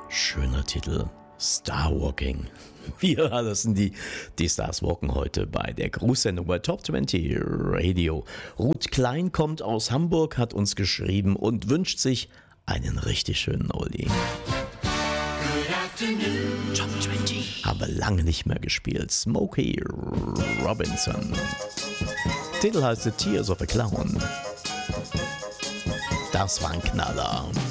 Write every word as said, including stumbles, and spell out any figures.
Schöner Titel. Starwalking. Wir alles sind die, die Stars walken heute bei der Grußsendung bei Top zwanzig Radio. Ruth Klein kommt aus Hamburg, hat uns geschrieben und wünscht sich einen richtig schönen Oldie. Top zwanzig. Haben wir lange nicht mehr gespielt. Smokey Robinson. Titel heißt The Tears of a Clown. Das war ein Knaller.